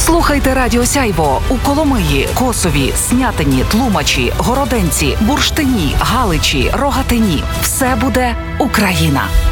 Слухайте Радіо Сяйво у Коломиї, Косові, Снятині, Тлумачі, Городенці, Бурштині, Галичі, Рогатині. Все буде Україна.